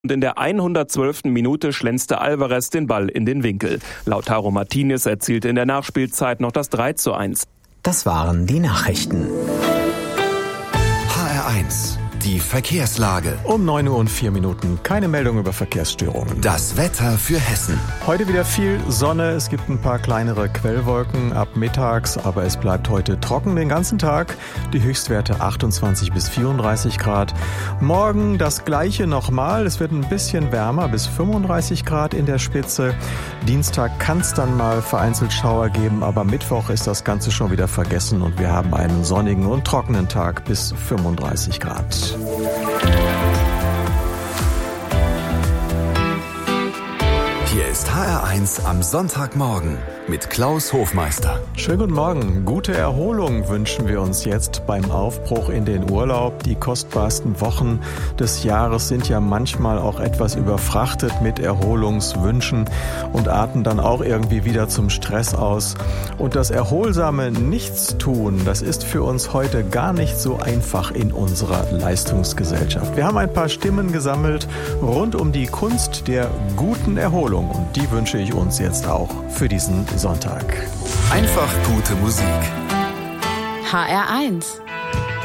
Und in der 112. Minute schlänzte Alvarez den Ball in den Winkel. Lautaro Martinez erzielte in der Nachspielzeit noch das 3:1. Das waren die Nachrichten. HR1, die Verkehrslage. Um 9:04 Uhr, keine Meldung über Verkehrsstörungen. Das Wetter für Hessen. Heute wieder viel Sonne, es gibt ein paar kleinere Quellwolken ab mittags, aber es bleibt heute trocken den ganzen Tag. Die Höchstwerte 28 bis 34 Grad. Morgen das gleiche nochmal, es wird ein bisschen wärmer, bis 35 Grad in der Spitze. Dienstag kann es dann mal vereinzelt Schauer geben, aber Mittwoch ist das Ganze schon wieder vergessen und wir haben einen sonnigen und trockenen Tag bis 35 Grad. Hier ist HR1 am Sonntagmorgen mit Klaus Hofmeister. Schönen guten Morgen. Gute Erholung wünschen wir uns jetzt beim Aufbruch in den Urlaub. Die kostbarsten Wochen des Jahres sind ja manchmal auch etwas überfrachtet mit Erholungswünschen und arten dann auch irgendwie wieder zum Stress aus. Und das erholsame Nichtstun, das ist für uns heute gar nicht so einfach in unserer Leistungsgesellschaft. Wir haben ein paar Stimmen gesammelt rund um die Kunst der guten Erholung und die wünsche ich uns jetzt auch für diesen Sonntag. Einfach gute Musik. HR1